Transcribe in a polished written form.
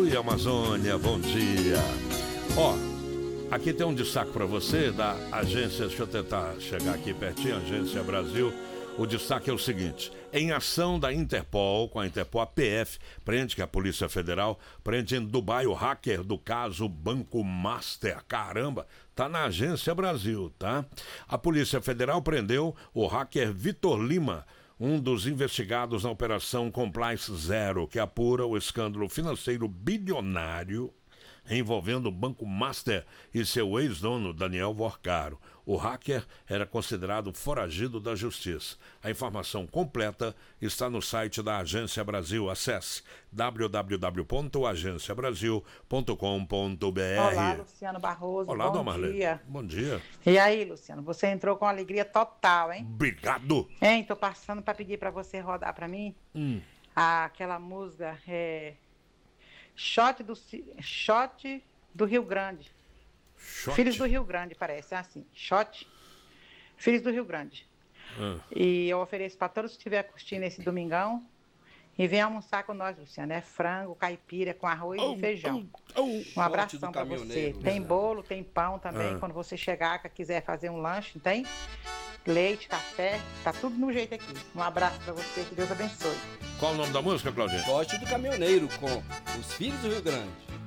Aleluia, Amazônia, bom dia. Ó, aqui tem um destaque para você da agência, deixa eu tentar chegar aqui pertinho, Agência Brasil. O destaque é o seguinte: em ação da Interpol, com a Interpol, a PF prende, que é a Polícia Federal, prende em Dubai o hacker do caso Banco Master. Caramba, tá na Agência Brasil, tá? A Polícia Federal prendeu o hacker Vitor Lima, um dos investigados na Operação Compliance Zero, que apura o escândalo financeiro bilionário envolvendo o Banco Master e seu ex-dono Daniel Vorcaro. O hacker era considerado foragido da justiça. A informação completa está no site da Agência Brasil. Acesse www.agenciabrasil.com.br. Olá, Luciano Barroso. Olá, bom Marlene. dia. Bom dia. E aí, Luciano, você entrou com alegria total, hein? Obrigado. Hein, tô passando para pedir para você rodar para mim aquela música Shot do Rio Grande. Shot. Filhos do Rio Grande, parece. É assim. Shot. Filhos do Rio Grande. E eu ofereço para todos que estiverem curtindo esse domingão. E vem almoçar com nós, Luciano. É frango, caipira com arroz e feijão. Um abração para você. Tem bolo, tem pão também. Quando você chegar, que quiser fazer um lanche, tem leite, café. Tá tudo no jeito aqui. Um abraço para você. Que Deus abençoe. Qual o nome da música, Claudinha? Shot do Caminhoneiro, com os Filhos do Rio Grande.